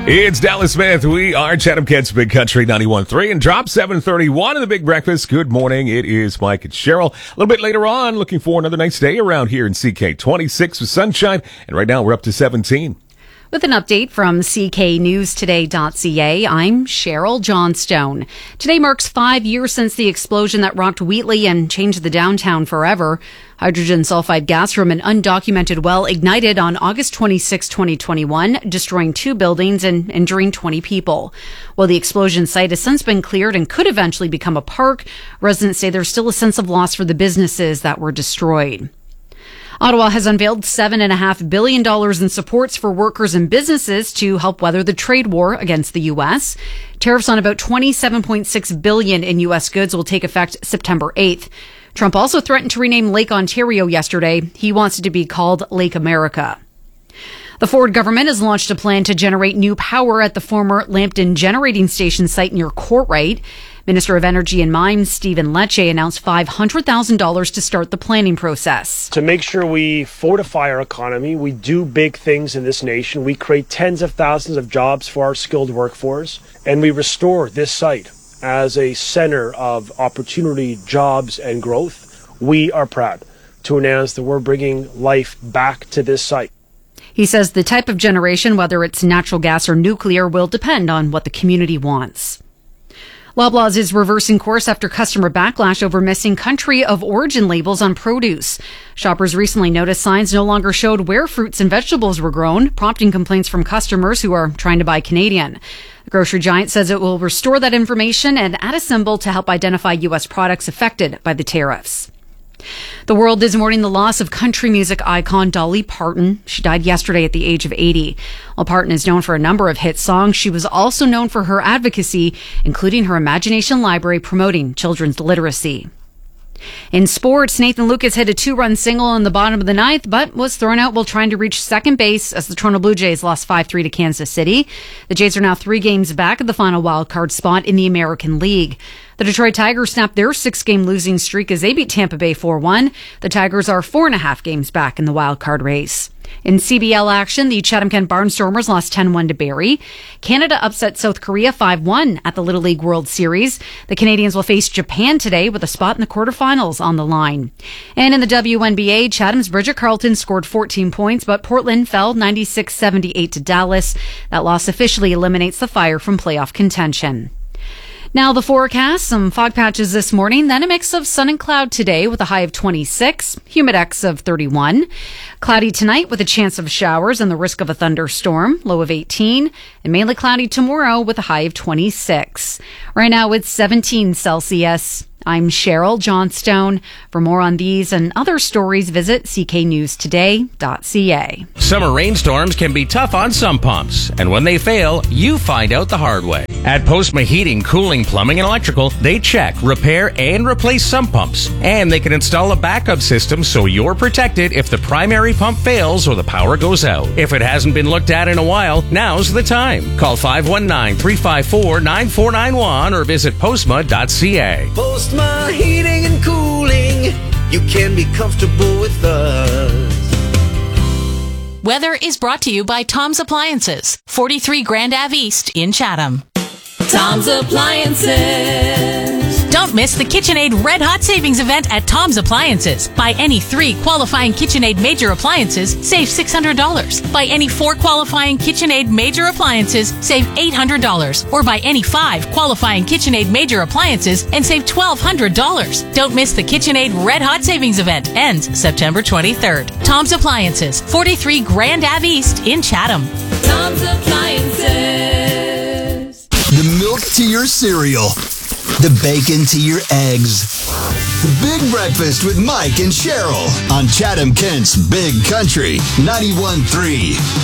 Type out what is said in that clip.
It's Dallas Smith. We are Chatham Kent's Big Country 91.3 and Drop 731 in the Big Breakfast. Good morning. It is Mike and Cheryl. A little bit later on, looking for another nice day around here in CK. 26 with sunshine, and right now we're up to 17. With an update from cknewstoday.ca, I'm Cheryl Johnstone. Today marks 5 years since the explosion that rocked Wheatley and changed the downtown forever. Hydrogen sulfide gas from an undocumented well ignited on August 26, 2021, destroying 2 buildings and injuring 20 people. While the explosion site has since been cleared and could eventually become a park, residents say there's still a sense of loss for the businesses that were destroyed. Ottawa has unveiled $7.5 billion in supports for workers and businesses to help weather the trade war against the U.S. Tariffs on about $27.6 billion in U.S. goods will take effect September 8th. Trump also threatened to rename Lake Ontario yesterday. He wants it to be called Lake America. The Ford government has launched a plan to generate new power at the former Lambton generating station site near Courtright. Minister of Energy and Mines Stephen Lecce announced $500,000 to start the planning process. To make sure we fortify our economy, we do big things in this nation. We create tens of thousands of jobs for our skilled workforce, and we restore this site as a center of opportunity, jobs, and growth. We are proud to announce that we're bringing life back to this site. He says the type of generation, whether it's natural gas or nuclear, will depend on what the community wants. Loblaws is reversing course after customer backlash over missing country of origin labels on produce. Shoppers recently noticed signs no longer showed where fruits and vegetables were grown, prompting complaints from customers who are trying to buy Canadian. The grocery giant says it will restore that information and add a symbol to help identify U.S. products affected by the tariffs. The world is mourning the loss of country music icon Dolly Parton. She died yesterday at the age of 80. While Parton is known for a number of hit songs, she was also known for her advocacy, including her Imagination Library promoting children's literacy. In sports, Nathan Lucas hit a 2-run single in the bottom of the ninth, but was thrown out while trying to reach second base as the Toronto Blue Jays lost 5-3 to Kansas City. The Jays are now 3 games back at the final wildcard spot in the American League. The Detroit Tigers snapped their 6-game losing streak as they beat Tampa Bay 4-1. The Tigers are 4.5 games back in the wildcard race. In CBL action, the Chatham-Kent Barnstormers lost 10-1 to Barrie. Canada upset South Korea 5-1 at the Little League World Series. The Canadians will face Japan today with a spot in the quarterfinals on the line. And in the WNBA, Chatham's Bridget Carlton scored 14 points, but Portland fell 96-78 to Dallas. That loss officially eliminates the Fire from playoff contention. Now the forecast, some fog patches this morning, then a mix of sun and cloud today with a high of 26, humidex of 31. Cloudy tonight with a chance of showers and the risk of a thunderstorm, low of 18, and mainly cloudy tomorrow with a high of 26. Right now it's 17 Celsius. I'm Cheryl Johnstone. For more on these and other stories, visit cknewstoday.ca. Summer rainstorms can be tough on some pumps, and when they fail, you find out the hard way. At Postma Heating, Cooling, Plumbing, and Electrical, they check, repair, and replace sump pumps. And they can install a backup system so you're protected if the primary pump fails or the power goes out. If it hasn't been looked at in a while, now's the time. Call 519-354-9491 or visit postma.ca. Postma Heating and Cooling, you can be comfortable with us. Weather is brought to you by Tom's Appliances, 43 Grand Ave East in Chatham. Tom's Appliances. Don't miss the KitchenAid Red Hot Savings event at Tom's Appliances. Buy any 3 qualifying KitchenAid major appliances, save $600. Buy any 4 qualifying KitchenAid major appliances, save $800. Or buy any 5 qualifying KitchenAid major appliances and save $1,200. Don't miss the KitchenAid Red Hot Savings event. Ends September 23rd. Tom's Appliances, 43 Grand Ave East in Chatham. Tom's Appliances. The milk to your cereal. The bacon to your eggs. The Big Breakfast with Mike and Cheryl on Chatham Kent's Big Country 91.3.